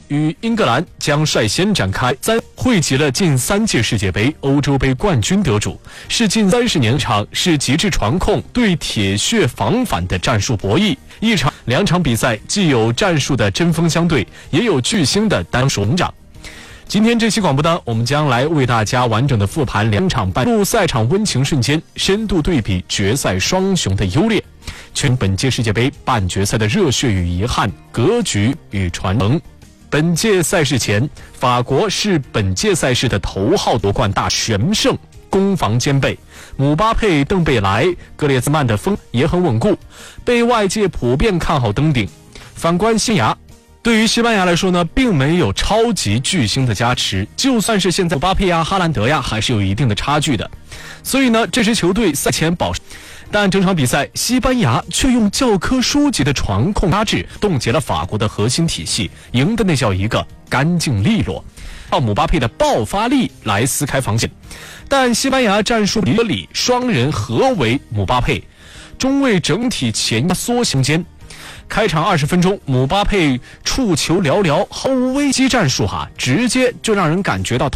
与英格兰将率先展开汇集了近3届世界杯、欧洲杯冠军得主，是近30年场是极致传控对铁血防反的战术博弈。两场比赛既有战术的针锋相对，也有巨星的单手成长。今天这期广播单，我们将来为大家完整的复盘2场半路赛场温情瞬间，深度对比决赛双雄的优劣，全本届世界杯半决赛的热血与遗憾、格局与传承。本届赛事前，法国是本届赛事的头号夺冠大全胜，攻防兼备，姆巴佩、邓贝莱、格列兹曼的锋也很稳固，被外界普遍看好登顶。反观西班牙，对于西班牙来说呢，并没有超级巨星的加持，就算是现在姆巴佩呀、哈兰德呀，还是有一定的差距的。所以呢，这支球队赛前保，但整场比赛西班牙却用教科书级的传控压制，冻结了法国的核心体系，赢的那叫一个干净利落。靠姆巴佩的爆发力来撕开防线，但西班牙战术里双人合围姆巴佩，中卫整体前压缩空间。开场20分钟，姆巴佩触球寥寥，毫无危机战术直接就让人感觉到